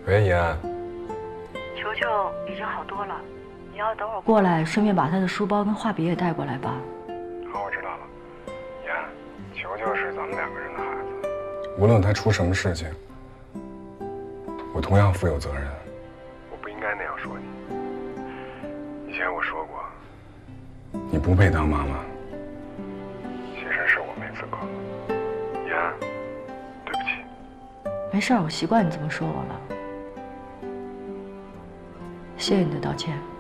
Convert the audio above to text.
喂，怡安。 球球已经好多了，你要等会儿过来，顺便把他的书包跟画笔也带过来吧。 好，我知道了。怡安，球球是咱们2个人的孩子，无论他出什么事情，我同样负有责任。我不应该那样说你。以前我说过，你不配当妈妈。其实是我没资格。怡安，对不起。 没事儿，我习惯你这么说我了。谢谢你的道歉。